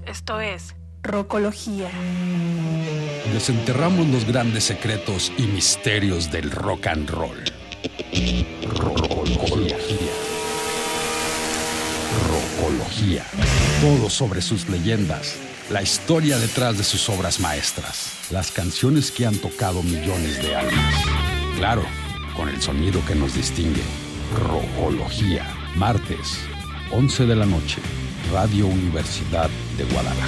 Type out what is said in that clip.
Esto es Rockología. Desenterramos los grandes secretos y misterios del rock and roll. Rockología. Rockología. Todo sobre sus leyendas, la historia detrás de sus obras maestras, las canciones que han tocado millones de almas. Claro, con el sonido que nos distingue. Rockología. Martes, 11 de la noche. Radio Universidad de Guadalajara.